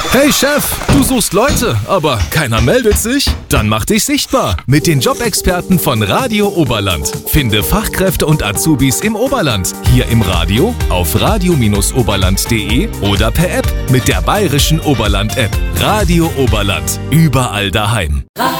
Hey Chef, du suchst Leute, aber keiner meldet sich? Dann mach dich sichtbar mit den Jobexperten von Radio Oberland. Finde Fachkräfte und Azubis im Oberland, hier im Radio, auf radio-oberland.de oder per App mit der Bayerischen Oberland-App. Radio Oberland, überall daheim.